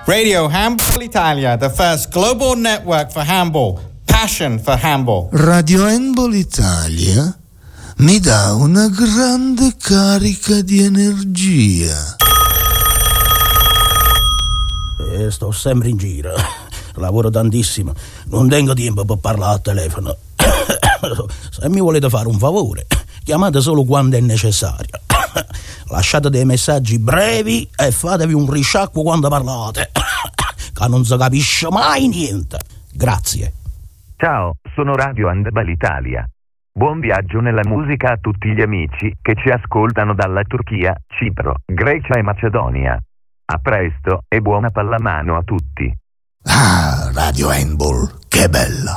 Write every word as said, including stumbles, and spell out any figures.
Radio Handball Italia, the first global network for handball. Passion for handball. Radio Handball Italia mi dà una grande carica di energia. Eh, sto sempre in giro, lavoro tantissimo, non tengo tempo per parlare al telefono. Se mi volete fare un favore, chiamate solo quando è necessario. Lasciate dei messaggi brevi e fatevi un risciacquo quando parlate, che non si capisce mai niente. Grazie. Ciao, sono Radio Handball Italia. Buon viaggio nella musica a tutti gli amici che ci ascoltano dalla Turchia, Cipro, Grecia e Macedonia. A presto e buona pallamano a tutti. Ah, Radio Handball, che bella!